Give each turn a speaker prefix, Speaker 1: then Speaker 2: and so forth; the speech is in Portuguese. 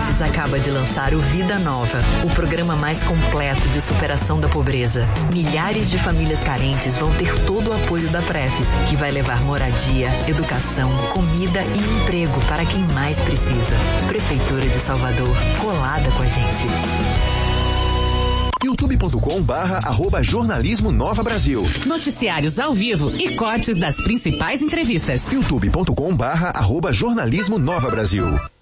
Speaker 1: Prefis acaba de lançar o Vida Nova, o programa mais completo de superação da pobreza. Milhares de famílias carentes vão ter todo o apoio da Prefis, que vai levar moradia, educação, comida e emprego para quem mais precisa. Prefeitura de Salvador, colada com a gente.
Speaker 2: youtube.com/jornalismo Nova Brasil.
Speaker 3: Noticiários ao vivo e cortes das principais entrevistas.
Speaker 2: youtube.com/jornalismo Nova Brasil.